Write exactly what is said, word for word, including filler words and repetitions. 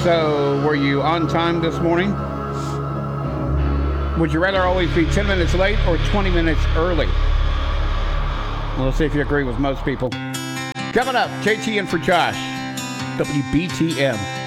So, were you on time this morning? Would you rather always be ten minutes late or twenty minutes early? We'll see if you agree with most people. Coming up, J T in for Josh, W B T M.